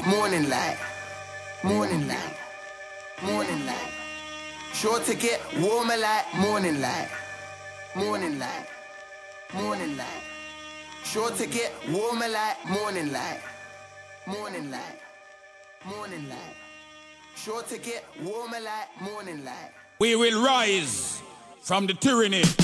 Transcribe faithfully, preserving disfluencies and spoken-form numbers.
morning light, morning light, morning light. Sure to get warmer like morning light, morning light, morning light. Sure to get warmer like morning light, morning light, morning light. Sure to get warmer like morning light. We will rise from the tyranny